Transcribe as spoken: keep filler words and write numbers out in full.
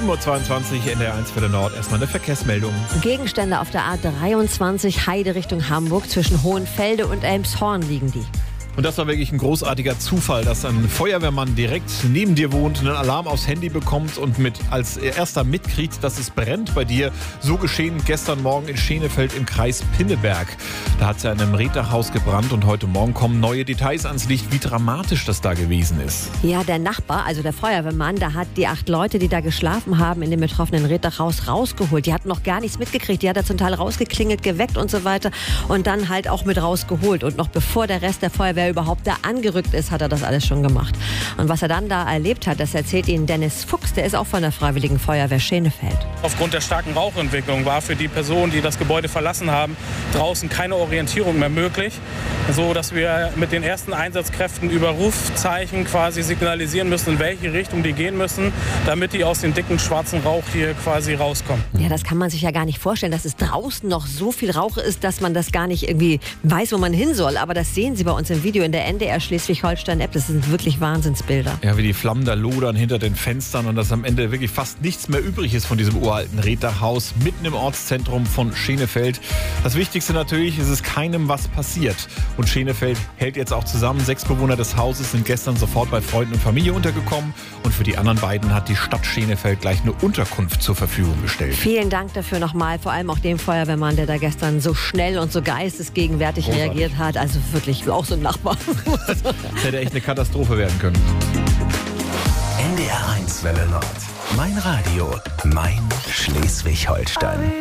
sieben Uhr zweiundzwanzig in der eins Welle Nord. Erstmal eine Verkehrsmeldung. Gegenstände auf der A dreiundzwanzig, Heide Richtung Hamburg. Zwischen Hohenfelde und Elmshorn liegen die. Und das war wirklich ein großartiger Zufall, dass ein Feuerwehrmann direkt neben dir wohnt, einen Alarm aufs Handy bekommt und mit als erster mitkriegt, dass es brennt bei dir. So geschehen gestern Morgen in Schenefeld im Kreis Pinneberg. Da hat es ja in einem Reetdachhaus gebrannt und heute Morgen kommen neue Details ans Licht, wie dramatisch das da gewesen ist. Ja, der Nachbar, also der Feuerwehrmann, der hat die acht Leute, die da geschlafen haben in dem betroffenen Reetdachhaus, rausgeholt. Die hatten noch gar nichts mitgekriegt. Die hat er zum Teil rausgeklingelt, geweckt und so weiter und dann halt auch mit rausgeholt. Und noch bevor der Rest der Feuerwehr überhaupt da angerückt ist, hat er das alles schon gemacht. Und was er dann da erlebt hat, das erzählt Ihnen Dennis Fuchs, der ist auch von der Freiwilligen Feuerwehr Schenefeld. Aufgrund der starken Rauchentwicklung war für die Personen, die das Gebäude verlassen haben, draußen keine Orientierung mehr möglich, so dass wir mit den ersten Einsatzkräften über Rufzeichen quasi signalisieren müssen, in welche Richtung die gehen müssen, damit die aus dem dicken schwarzen Rauch hier quasi rauskommen. Ja, das kann man sich ja gar nicht vorstellen, dass es draußen noch so viel Rauch ist, dass man das gar nicht irgendwie weiß, wo man hin soll. Aber das sehen Sie bei uns im Video in der N D R Schleswig-Holstein-App. Das sind wirklich Wahnsinnsbilder. Ja, wie die Flammen da lodern hinter den Fenstern und dass am Ende wirklich fast nichts mehr übrig ist von diesem uralten Reetdachhaus mitten im Ortszentrum von Schenefeld. Das Wichtigste natürlich, ist es keinem was passiert. Und Schenefeld hält jetzt auch zusammen. Sechs Bewohner des Hauses sind gestern sofort bei Freunden und Familie untergekommen. Und für die anderen beiden hat die Stadt Schenefeld gleich eine Unterkunft zur Verfügung gestellt. Vielen Dank dafür nochmal, vor allem auch dem Feuerwehrmann, der da gestern so schnell und so geistesgegenwärtig Großartig reagiert hat. Also wirklich auch so ein Nachbar. Das hätte echt eine Katastrophe werden können. N D R eins Welle Nord. Mein Radio, mein Schleswig-Holstein.